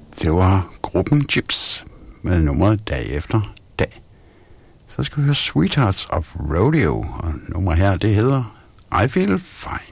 Det var gruppen Chips med nummeret Dag Efter Dag. Så skal vi høre Sweethearts of Rodeo, og nummer her, det hedder I Feel Fine.